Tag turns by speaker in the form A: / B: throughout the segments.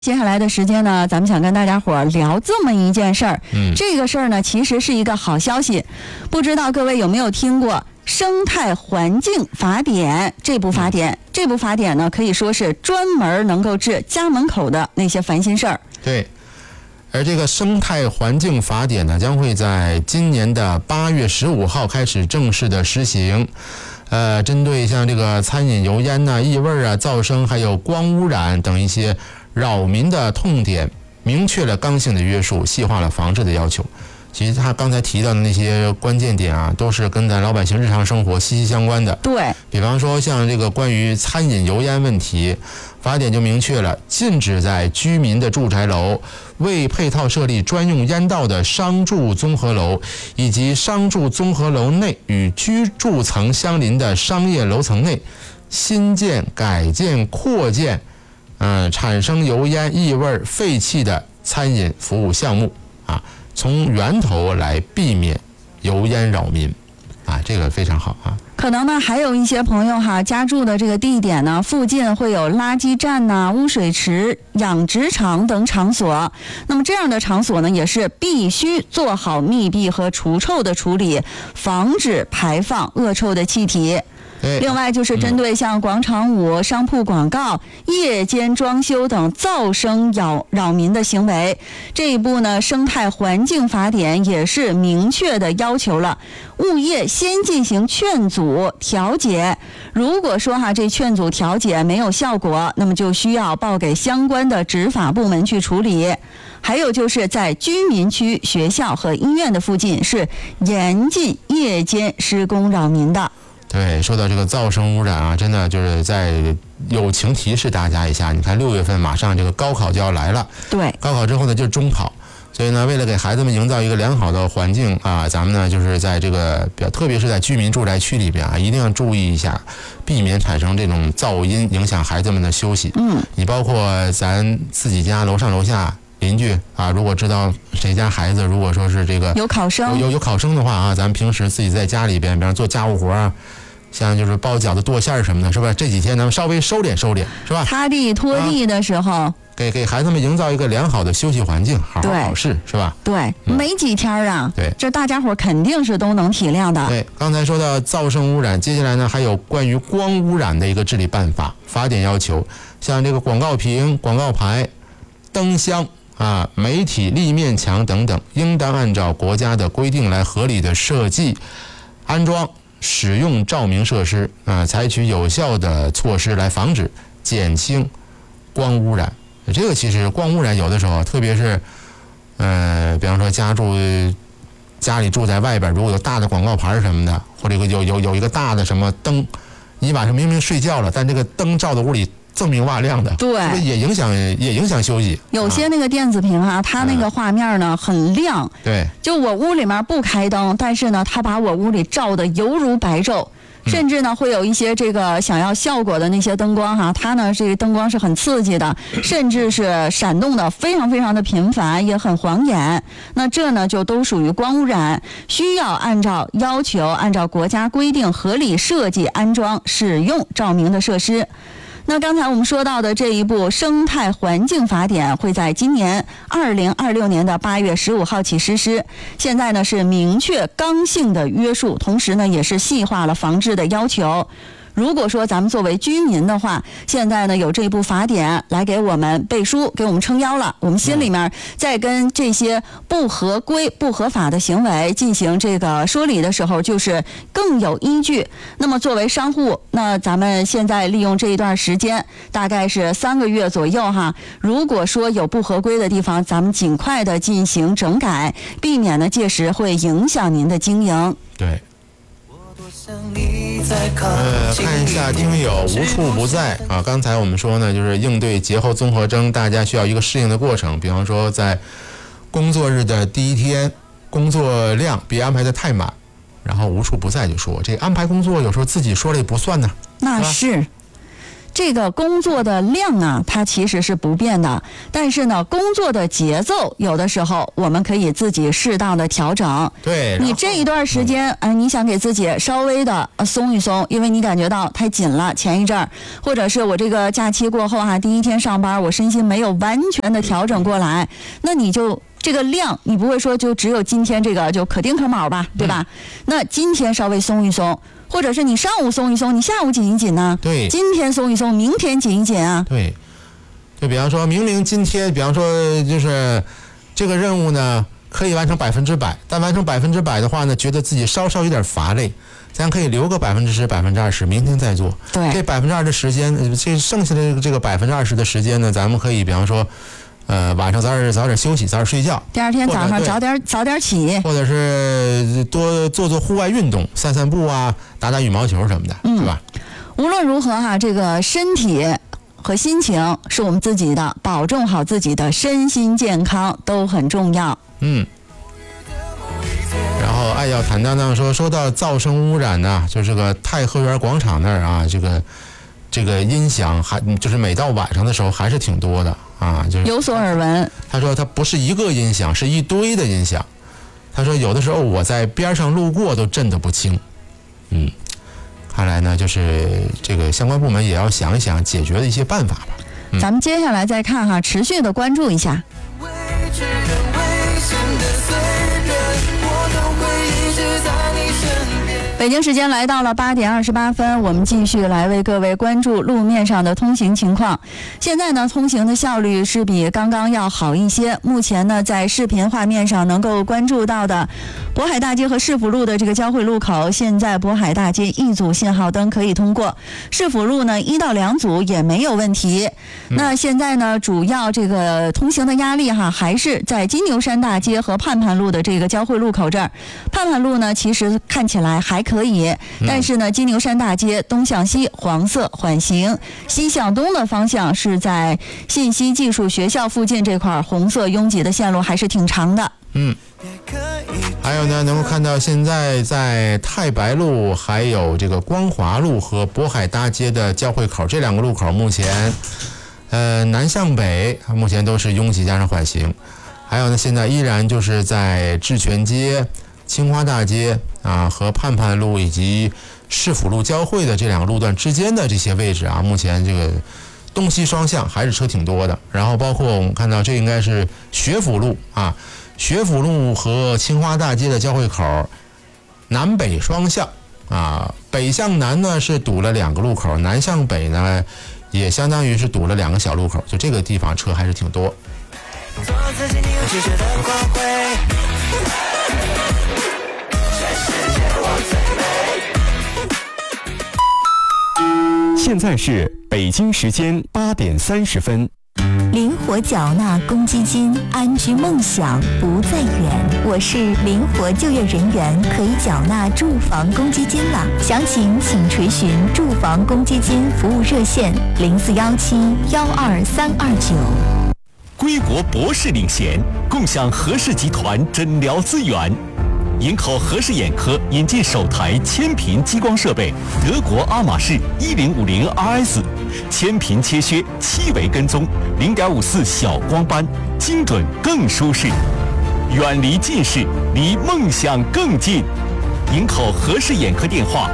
A: 接下来的时间呢，咱们想跟大家伙儿聊这么一件事儿。这个事儿呢，其实是一个好消息。不知道各位有没有听过《生态环境法典》这部法典？这部法典呢，可以说是专门能够治家门口的那些烦心事儿。
B: 对。而这个生态环境法典呢，将会在今年的8月15号开始正式的实行。针对像这个餐饮油烟呐、异味啊、噪声，还有光污染等一些扰民的痛点，明确了刚性的约束，细化了防治的要求。其实他刚才提到的那些关键点啊，都是跟咱老百姓日常生活息息相关的。
A: 对，
B: 比方说像这个关于餐饮油烟问题，法典就明确了，禁止在居民的住宅楼、未配套设立专用烟道的商住综合楼，以及商住综合楼内与居住层相邻的商业楼层内，新建、改建、扩建，产生油烟、异味、废气的餐饮服务项目啊。从源头来避免油烟扰民，这个非常好啊。
A: 可能呢，还有一些朋友家住的这个地点呢，附近会有垃圾站呐、污水池、养殖场等场所。那么这样的场所呢，也是必须做好密闭和除臭的处理，防止排放恶臭的气体。另外就是针对像广场舞、商铺广告、夜间装修等噪声扰民的行为，这一步呢，生态环境法典也是明确的要求了物业先进行劝阻调解。如果说这劝阻调解没有效果，那么就需要报给相关的执法部门去处理。还有就是在居民区、学校和医院的附近是严禁夜间施工扰民的。
B: 对，说到这个噪声污染啊，真的就是在友情提示大家一下，你看6月份马上这个高考就要来了，
A: 对，
B: 高考之后呢就是中考，所以呢，为了给孩子们营造一个良好的环境啊，咱们呢就是在这个特别是在居民住宅区里边一定要注意一下，避免产生这种噪音影响孩子们的休息。你包括咱自己家楼上楼下邻居如果知道谁家孩子如果说是这个
A: 有考生
B: 有考生的话咱们平时自己在家里边，比方做家务活像就是包饺子、剁馅儿什么的，是吧？这几天咱们稍微收敛收敛，是吧？
A: 擦地、拖地的时候，
B: 给孩子们营造一个良好的休息环境，好好考试，是吧？
A: 对，没几天
B: 对，
A: 这大家伙肯定是都能体谅的。
B: 对，刚才说到噪声污染，接下来呢还有关于光污染的一个治理办法。法典要求，像这个广告屏、广告牌、灯箱媒体立面墙等等，应当按照国家的规定来合理的设计、安装、使用照明设施采取有效的措施来防止、减轻光污染。这个其实光污染有的时候，特别是比方说家里住在外边，如果有大的广告牌什么的，或者有一个大的什么灯，你晚上明明睡觉了，但这个灯照的屋里锃明瓦亮的，
A: 对，
B: 是不是也影响休息？
A: 有些那个电子屏它那个画面呢很亮，
B: 对，
A: 就我屋里面不开灯，但是呢，它把我屋里照得犹如白昼。甚至呢，会有一些这个想要效果的那些灯光它呢这个灯光是很刺激的，甚至是闪动的非常非常的频繁，也很晃眼。那这呢就都属于光污染，需要按照要求，按照国家规定合理设计、安装、使用照明的设施。那刚才我们说到的这一部生态环境法典会在今年2026年的8月15号起实施。现在呢是明确刚性的约束，同时呢也是细化了防治的要求。如果说咱们作为居民的话，现在呢有这部法典来给我们背书，给我们撑腰了，我们心里面在跟这些不合规、不合法的行为进行这个说理的时候，就是更有依据。那么作为商户，那咱们现在利用这一段时间，大概是3个月左右如果说有不合规的地方，咱们尽快的进行整改，避免呢届时会影响您的经营。
B: 对。看一下听友无处不在刚才我们说呢，就是应对节后综合征，大家需要一个适应的过程。比方说在工作日的第一天，工作量别安排的太满，然后无处不在就说这个安排工作有时候自己说了也不算呢。
A: 那是这个工作的量啊，它其实是不变的，但是呢，工作的节奏有的时候我们可以自己适当的调整。
B: 对，
A: 你这一段时间，你想给自己稍微的松一松，因为你感觉到太紧了，前一阵儿，或者是我这个假期过后第一天上班，我身心没有完全的调整过来，那你就这个量，你不会说就只有今天这个就可丁可卯吧，对吧？那今天稍微松一松。或者是你上午松一松，你下午紧一紧呢？
B: 对，
A: 今天松一松，明天紧一紧啊。
B: 对，就比方说明明今天，比方说就是这个任务呢可以完成100%，但完成100%的话呢，觉得自己稍稍有点乏累，咱可以留个10%、20%，明天再做。
A: 对，
B: 这2%的时间，这剩下的这个20%的时间呢，咱们可以比方说。晚上早点休息，早点睡觉。
A: 第二天早上早点起，
B: 或者是多做户外运动，散散步啊，打羽毛球什么的，是吧？
A: 无论如何这个身体和心情是我们自己的，保重好自己的身心健康都很重要。
B: 然后爱要坦荡荡说到噪声污染呢，就这个太和园广场那儿啊，这个音响还就是每到晚上的时候还是挺多的。就是
A: 有所耳闻。
B: 他说他不是一个音响，是一堆的音响。他说有的时候我在边上路过都震得不轻。看来呢，就是这个相关部门也要想一想解决的一些办法吧。
A: 咱们接下来再看持续的关注一下。北京时间来到了8点28分，我们继续来为各位关注路面上的通行情况。现在呢，通行的效率是比刚刚要好一些。目前呢，在视频画面上能够关注到的渤海大街和市府路的这个交汇路口，现在渤海大街一组信号灯可以通过，市府路呢1到2组也没有问题。那现在呢，主要这个通行的压力还是在金牛山大街和盼盼路的这个交汇路口这儿。盼盼路呢，其实看起来还可以，但是呢，金牛山大街东向西黄色缓行，西向东的方向是在信息技术学校附近这块红色拥挤的线路还是挺长的。
B: 还有呢，能够看到现在在太白路、还有这个光华路和渤海大街的交汇口这两个路口，目前南向北目前都是拥挤加上缓行。还有呢，现在依然就是在智泉街、青花大街和盼盼路以及市府路交汇的这两个路段之间的这些位置目前这个东西双向还是车挺多的。然后包括我们看到这应该是学府路学府路和青花大街的交汇口，南北双向北向南呢是堵了2个路口，南向北呢也相当于是堵了2个小路口，就这个地方车还是挺多。做自己你有拒绝的光辉，全世界我
C: 最美。现在是北京时间8点30分。
D: 灵活缴纳公积金，安居梦想不再远。我是灵活就业人员，可以缴纳住房公积金了。详情请垂询住房公积金服务热线0417-12329。
C: 归国博士领衔，共享和氏集团诊疗资源。营口和氏眼科引进首台千频激光设备，德国阿玛仕1050 RS， 千频切削7维跟踪，0.54小光斑，精准更舒适，远离近视，离梦想更近。营口和氏眼科电话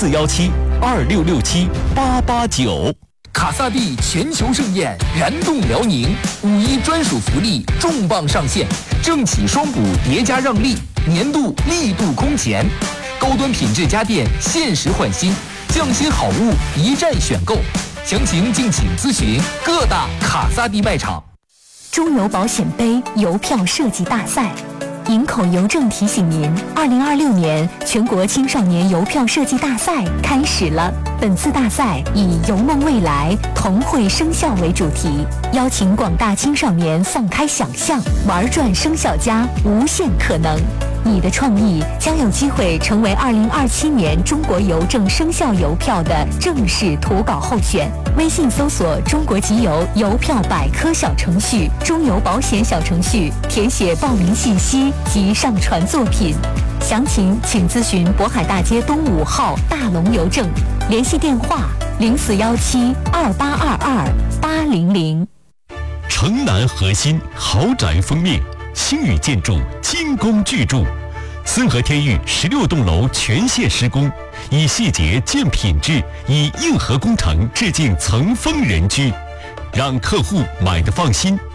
C: 0417-2667-889。
E: 卡萨帝全球盛宴燃动辽宁，5·1专属福利重磅上线，政企双补叠加让利，年度力度空前，高端品质家电限时换新，匠心好物一站选购，详情敬请咨询各大卡萨帝卖场。
D: 中邮保险杯邮票设计大赛。营口邮政提醒您，2026年全国青少年邮票设计大赛开始了。本次大赛以邮梦未来，同绘生肖为主题，邀请广大青少年放开想象，玩转生肖家，无限可能。你的创意将有机会成为2027年中国邮政生肖邮票的正式图稿候选。微信搜索中国集邮邮票百科小程序、中邮保险小程序，填写报名信息及上传作品。详情请咨询渤海大街东5号大龙邮政，联系电话 0417282280。
C: 城南核心豪宅封面，星宇建筑精工巨筑，森和天域16栋楼全线施工，以细节见品质，以硬核工程致敬层峰人居，让客户买得放心，